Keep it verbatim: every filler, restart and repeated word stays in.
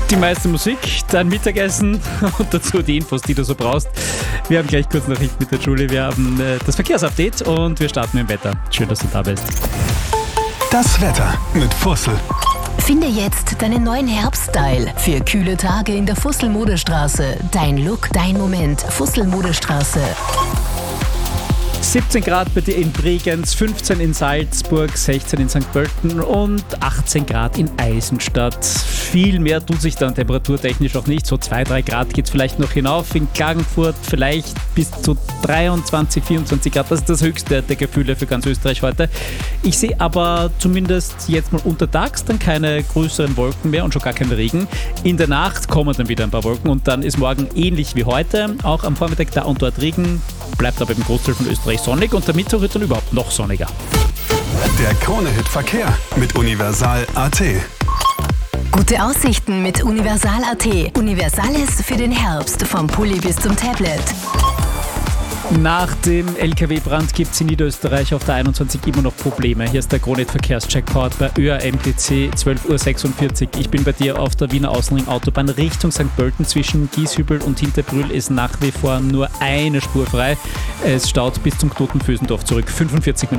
Die meiste Musik, dein Mittagessen und dazu die Infos, die du so brauchst. Wir haben gleich kurz Nachrichten mit der Julie. Wir haben äh, das Verkehrsupdate und wir starten mit dem Wetter. Schön, dass du da bist. Das Wetter mit Fussel. Finde jetzt deinen neuen Herbststyle für kühle Tage in der Fussel-Modestraße. Dein Look, dein Moment. Fussel-Modestraße. siebzehn Grad bei dir in Bregenz, fünfzehn in Salzburg, sechzehn in Sankt Pölten und achtzehn Grad in Eisenstadt. Viel mehr tut sich dann temperaturtechnisch auch nicht. So zwei, drei Grad geht es vielleicht noch hinauf. In Klagenfurt vielleicht bis zu dreiundzwanzig, vierundzwanzig Grad. Das ist das höchste der Gefühle für ganz Österreich heute. Ich sehe aber zumindest jetzt mal untertags dann keine größeren Wolken mehr und schon gar keinen Regen. In der Nacht kommen dann wieder ein paar Wolken und dann ist morgen ähnlich wie heute. Auch am Vormittag da und dort Regen. Bleibt aber im Großteil von Österreich sonnig und der Mittwoch wird dann überhaupt noch sonniger. Der Krone-Hit Verkehr mit Universal Punkt A T. Gute Aussichten mit Universal Punkt A T. Universales für den Herbst, vom Pulli bis zum Tablet. Nach dem L K W-Brand gibt es in Niederösterreich auf der einundzwanzig immer noch Probleme. Hier ist der Krone-Hit Verkehrscheckport bei Ö A M T C zwölf Uhr sechsundvierzig. Ich bin bei dir auf der Wiener Außenring-Autobahn Richtung Sankt Pölten. Zwischen Gieshübel und Hinterbrühl ist nach wie vor nur eine Spur frei. Es staut bis zum Knoten Vösendorf zurück. fünfundvierzig Minuten.